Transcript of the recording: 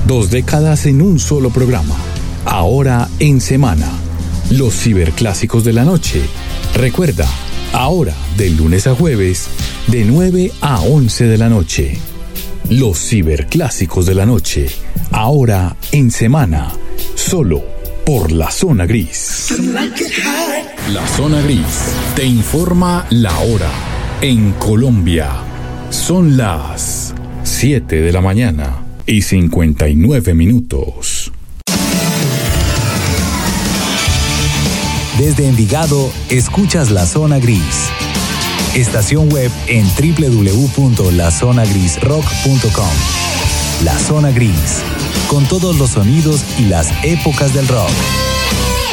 2 décadas en un solo programa. Ahora en semana. Los ciberclásicos de la noche. Recuerda, ahora de lunes a jueves, de 9 a 11 de la noche. Los ciberclásicos de la noche. Ahora en semana. Solo por La Zona Gris. La Zona Gris te informa la hora. En Colombia son las 7 de la mañana y 59 minutos. Desde Envigado, escuchas La Zona Gris. Estación web en www.lazonagrisrock.com. La Zona Gris, con todos los sonidos y las épocas del rock.